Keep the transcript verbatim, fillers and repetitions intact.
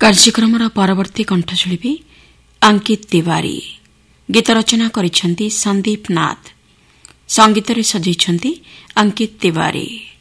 କାର୍ଯ୍ୟକ୍ରମର ପରବର୍ତ୍ତୀ କଣ୍ଠଶିଳ୍ପୀ अंकित तिवारी गीत रचना करिसेंती संदीप नाथ संगीत रे सजेइछंती अंकित तिवारी।